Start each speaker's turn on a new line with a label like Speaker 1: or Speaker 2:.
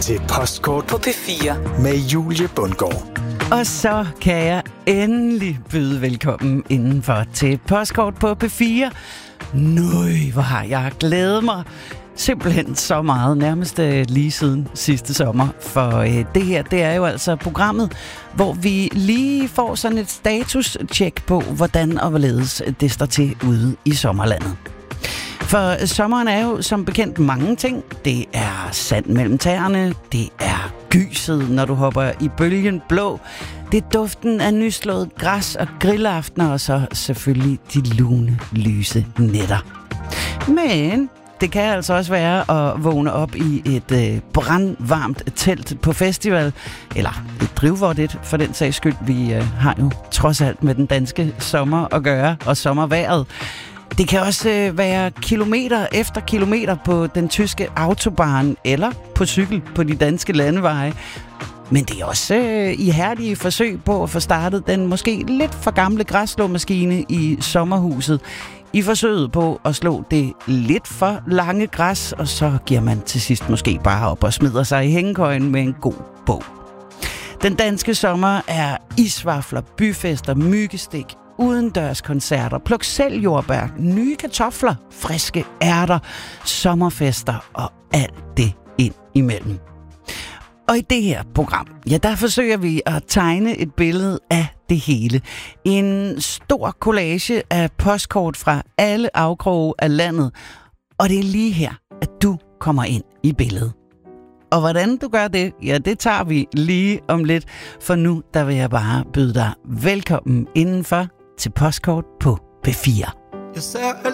Speaker 1: til Postkort på P4 med Julie Bundgaard.
Speaker 2: Og så kan jeg endelig byde velkommen indenfor til Postkort på P4. Nøj, hvor har jeg glædet mig simpelthen så meget, nærmest lige siden sidste sommer. For det her, det er jo altså programmet, hvor vi lige får sådan et status-check på, hvordan og hvorledes det står til ude i sommerlandet. For sommeren er jo som bekendt mange ting. Det er sand mellem tæerne, det er gyset, når du hopper i bølgen blå, det er duften af nyslået græs og grillaftener, og så selvfølgelig de lune, lyse nætter. Men det kan altså også være at vågne op i et brandvarmt telt på festival, eller et drivvådt for den sags skyld. Vi har jo trods alt med den danske sommer at gøre, og sommervejret. Det kan også være kilometer efter kilometer på den tyske autobahn, eller på cykel på de danske landeveje. Men det er også ihærdige forsøg på at få startet den måske lidt for gamle græsslåmaskine i sommerhuset. I forsøget på at slå det lidt for lange græs, og så giver man til sidst måske bare op og smider sig i hængekøjen med en god bog. Den danske sommer er isvafler, byfester, myggestik, udendørskoncerter, pluk selv jordbær, nye kartofler, friske ærter, sommerfester og alt det ind imellem. Og i det her program, ja, der forsøger vi at tegne et billede af det hele. En stor collage af postkort fra alle afkroge af landet. Og det er lige her, at du kommer ind i billedet. Og hvordan du gør det, ja, det tager vi lige om lidt. For nu, der vil jeg bare byde dig velkommen indenfor til Postkort på P4.
Speaker 3: Jeg ser